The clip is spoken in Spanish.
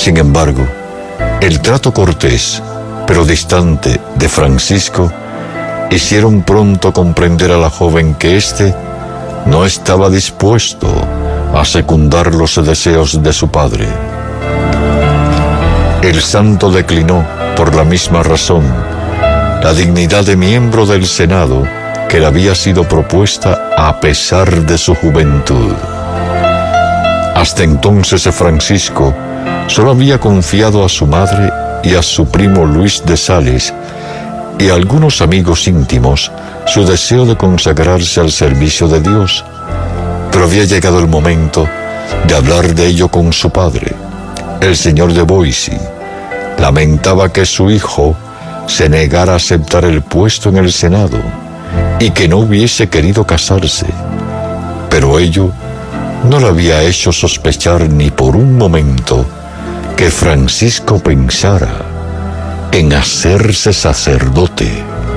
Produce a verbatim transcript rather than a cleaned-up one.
Sin embargo, el trato cortés, pero distante, de Francisco hicieron pronto comprender a la joven que éste no estaba dispuesto a secundar los deseos de su padre. El santo declinó, por la misma razón, la dignidad de miembro del Senado que le había sido propuesta a pesar de su juventud. Hasta entonces Francisco solo había confiado a su madre y a su primo Luis de Sales y a algunos amigos íntimos su deseo de consagrarse al servicio de Dios, pero había llegado el momento de hablar de ello con su padre. El señor de Boissy lamentaba que su hijo se negara a aceptar el puesto en el Senado y que no hubiese querido casarse, pero ello no le había hecho sospechar ni por un momento que Francisco pensara en hacerse sacerdote.